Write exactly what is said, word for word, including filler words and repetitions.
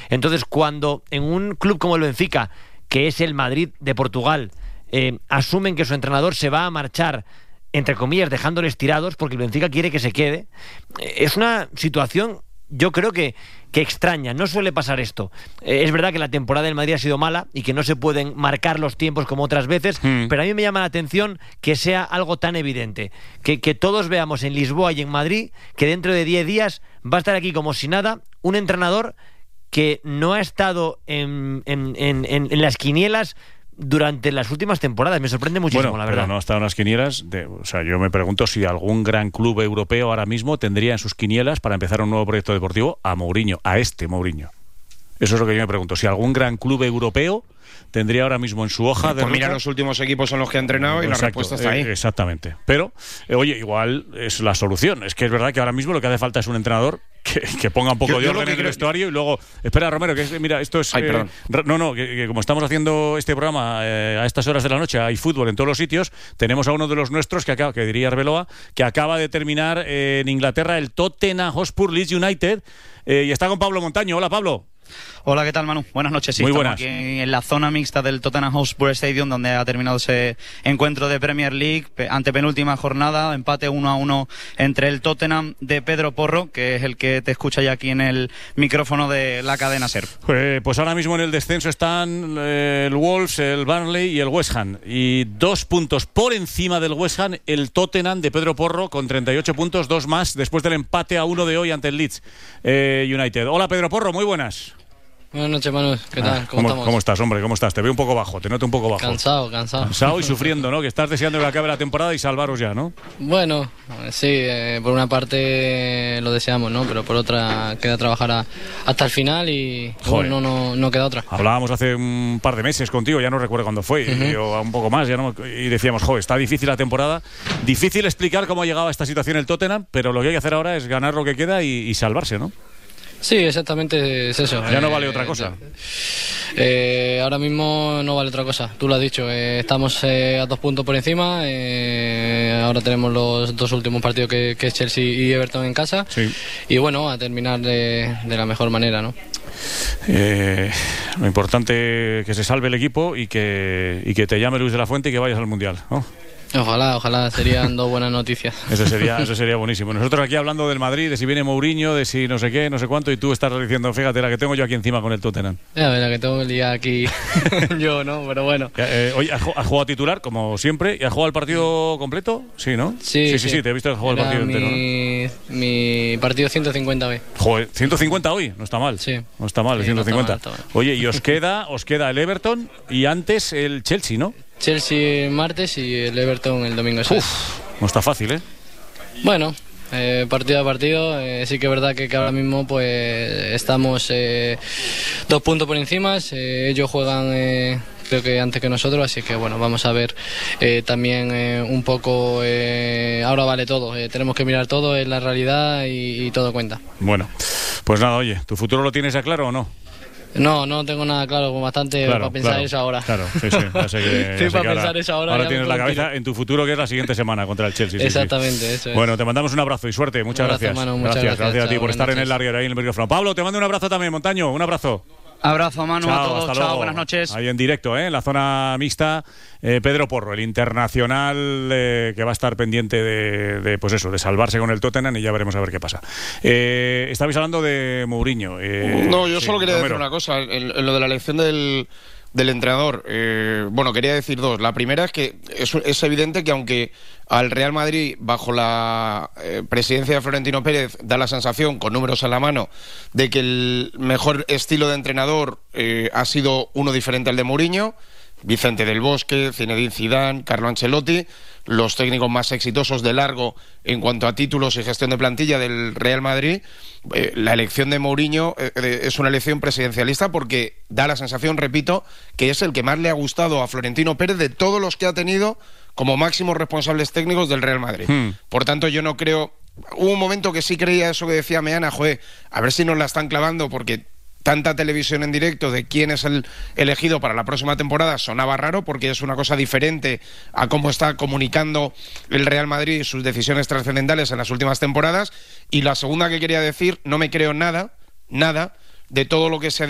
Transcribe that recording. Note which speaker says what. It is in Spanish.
Speaker 1: Entonces, cuando en un club como el Benfica, que es el Madrid de Portugal, eh, asumen que su entrenador se va a marchar, entre comillas, dejándoles tirados, porque el Benfica quiere que se quede, eh, es una situación, yo creo que, que extraña. No suele pasar esto. Eh, es verdad que la temporada del Madrid ha sido mala y que no se pueden marcar los tiempos como otras veces, mm. pero a mí me llama la atención que sea algo tan evidente. Que, que todos veamos en Lisboa y en Madrid que dentro de diez días va a estar aquí como si nada un entrenador que no ha estado en, en, en, en, en las quinielas durante las últimas temporadas. Me sorprende muchísimo,
Speaker 2: bueno,
Speaker 1: la verdad.
Speaker 2: Pero no ha estado en las quinielas. De, o sea, yo me pregunto si algún gran club europeo ahora mismo tendría en sus quinielas para empezar un nuevo proyecto deportivo a Mourinho, a este Mourinho. Eso es lo que yo me pregunto. Si algún gran club europeo tendría ahora mismo en su hoja de
Speaker 3: pues mira los últimos equipos en los que ha entrenado y Exacto, la respuesta está ahí.
Speaker 2: Eh, exactamente. Pero, eh, oye, igual es la solución. Es que es verdad que ahora mismo lo que hace falta es un entrenador que, que ponga un poco yo, de orden en el vestuario y luego... Espera, Romero, que es, mira, esto es...
Speaker 3: Ay,
Speaker 2: eh, no, no, que, que como estamos haciendo este programa eh, a estas horas de la noche, hay fútbol en todos los sitios, tenemos a uno de los nuestros, que acaba, que diría Arbeloa, que acaba de terminar eh, en Inglaterra el Tottenham Hotspur Leeds United, eh, y está con Pablo Montaño. Hola, Pablo.
Speaker 4: Hola, ¿qué tal, Manu? Buenas noches. Sí,
Speaker 2: Muy
Speaker 4: estamos
Speaker 2: buenas.
Speaker 4: Aquí en la zona mixta del Tottenham Hotspur Stadium, donde ha terminado ese encuentro de Premier League, antepenúltima jornada, empate uno a uno entre el Tottenham de Pedro Porro, que es el que te escucha ya aquí en el micrófono de la cadena SER.
Speaker 2: Eh, pues ahora mismo en el descenso están eh, el Wolves, el Burnley y el West Ham. Y dos puntos por encima del West Ham, el Tottenham de Pedro Porro, con treinta y ocho puntos, dos más, después del empate a uno de hoy ante el Leeds eh, United. Hola, Pedro Porro, muy buenas.
Speaker 5: Buenas noches, Manu. ¿Qué tal?
Speaker 2: Ah,
Speaker 5: ¿Cómo,
Speaker 2: ¿cómo
Speaker 5: estamos?
Speaker 2: ¿Cómo estás, hombre? ¿Cómo estás? Te veo un poco bajo, te noto un poco bajo.
Speaker 5: Cansado, cansado.
Speaker 2: Cansado y sufriendo, ¿no? Que estás deseando que acabe la temporada y salvaros ya, ¿no?
Speaker 5: Bueno, sí, eh, por una parte lo deseamos, ¿no? Pero por otra queda trabajar a, hasta el final y bueno, no, no, no queda otra.
Speaker 2: Hablábamos hace un par de meses contigo, ya no recuerdo cuándo fue, uh-huh. o un poco más, ya no, y decíamos, joder, está difícil la temporada. Difícil explicar cómo ha llegado a esta situación el Tottenham, pero lo que hay que hacer ahora es ganar lo que queda y, y salvarse, ¿no?
Speaker 5: Sí, exactamente es eso.
Speaker 2: Ya
Speaker 5: eh,
Speaker 2: no vale otra cosa.
Speaker 5: Eh, ahora mismo no vale otra cosa, tú lo has dicho, eh, estamos eh, a dos puntos por encima, eh, ahora tenemos los dos últimos partidos que, que es Chelsea y Everton en casa,
Speaker 2: sí.
Speaker 5: Y bueno, a terminar de, de la mejor manera, ¿no?
Speaker 2: Eh, lo importante es que se salve el equipo y que, y que te llame Luis de la Fuente y que vayas al Mundial, ¿no?
Speaker 5: Ojalá, ojalá, serían dos buenas noticias.
Speaker 2: Eso sería, eso sería buenísimo. Nosotros aquí hablando del Madrid, de si viene Mourinho, de si no sé qué, no sé cuánto, y tú estás diciendo, fíjate, la que tengo yo aquí encima con el Tottenham.
Speaker 5: Ya, la que tengo el día aquí yo, ¿no? Pero bueno.
Speaker 2: Eh, oye, ¿has jugado a titular, como siempre? ¿Y has jugado el partido completo? Sí, ¿no?
Speaker 5: Sí,
Speaker 2: sí, sí,
Speaker 5: sí,
Speaker 2: sí, te he visto jugar el partido
Speaker 5: mi,
Speaker 2: entero, ¿no?
Speaker 5: Mi partido ciento cincuenta hoy.
Speaker 2: Joder, ciento cincuenta hoy, no está mal.
Speaker 5: Sí.
Speaker 2: No está mal, el
Speaker 5: sí,
Speaker 2: ciento cincuenta.
Speaker 5: No está mal, está mal.
Speaker 2: Oye, y os queda, os queda el Everton y antes el Chelsea, ¿no?
Speaker 5: Chelsea el martes y el Everton el domingo.
Speaker 2: Uf, no está fácil, ¿eh?
Speaker 5: Bueno, eh, partido a partido, eh, sí que es verdad que, que ahora mismo pues estamos eh, dos puntos por encima, eh, ellos juegan eh, creo que antes que nosotros, así que bueno, vamos a ver eh, también eh, un poco, eh, ahora vale todo, eh, tenemos que mirar todo, es la realidad y, y todo cuenta.
Speaker 2: Bueno, pues nada, oye, ¿tu futuro lo tienes ya claro o no?
Speaker 5: No, no tengo nada claro, con bastante
Speaker 2: claro,
Speaker 5: para pensar
Speaker 2: claro,
Speaker 5: eso ahora.
Speaker 2: Claro, sí, sí, ya sé que,
Speaker 5: sí,
Speaker 2: ya sé
Speaker 5: para
Speaker 2: que
Speaker 5: pensar
Speaker 2: ahora,
Speaker 5: eso ahora.
Speaker 2: Ahora tienes la cabeza en tu futuro, que es la siguiente semana contra el Chelsea. Sí,
Speaker 5: exactamente,
Speaker 2: sí.
Speaker 5: eso es.
Speaker 2: Bueno, te mandamos un abrazo y suerte, muchas
Speaker 5: un abrazo,
Speaker 2: gracias.
Speaker 5: Manu, muchas
Speaker 2: gracias.
Speaker 5: gracias.
Speaker 2: Gracias a ti
Speaker 5: chao,
Speaker 2: por estar
Speaker 5: noches.
Speaker 2: en el larguero ahí en el micrófono. Pablo, te mando un abrazo también, Montaño, un abrazo.
Speaker 4: Abrazo, Manu,
Speaker 2: chao,
Speaker 4: a todos.
Speaker 2: hasta
Speaker 4: Chao,
Speaker 2: luego.
Speaker 4: buenas noches.
Speaker 2: Ahí en directo, ¿eh? En la zona mixta, eh, Pedro Porro, el internacional eh, que va a estar pendiente de, de, pues eso, de salvarse con el Tottenham y ya veremos a ver qué pasa. Eh, estabais hablando de Mourinho. Eh,
Speaker 3: no, yo
Speaker 2: sí,
Speaker 3: solo quería
Speaker 2: Romero.
Speaker 3: decir una cosa, en, en lo de la elección del... del entrenador, eh, bueno, quería decir dos. La primera es que es, es evidente que aunque al Real Madrid, bajo la eh, presidencia de Florentino Pérez, da la sensación, con números en la mano, de que el mejor estilo de entrenador eh, ha sido uno diferente al de Mourinho, Vicente del Bosque, Zinedine Zidane, Carlo Ancelotti, los técnicos más exitosos de largo en cuanto a títulos y gestión de plantilla del Real Madrid. Eh, la elección de Mourinho eh, es una elección presidencialista porque da la sensación, repito, que es el que más le ha gustado a Florentino Pérez de todos los que ha tenido como máximos responsables técnicos del Real Madrid. Hmm. Por tanto, yo no creo... Hubo un momento que sí creía eso que decía Meana, joder, a ver si nos la están clavando porque... tanta televisión en directo de quién es el elegido para la próxima temporada sonaba raro porque es una cosa diferente a cómo está comunicando el Real Madrid sus decisiones trascendentales en las últimas temporadas. Y la segunda que quería decir, no me creo nada, nada de todo lo que se ha